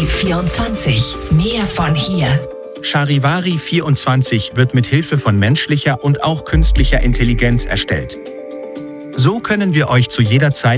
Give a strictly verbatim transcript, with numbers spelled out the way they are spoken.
vierundzwanzig. Mehr von hier. Charivari vierundzwanzig wird mit Hilfe von menschlicher und auch künstlicher Intelligenz erstellt. So können wir euch zu jeder Zeit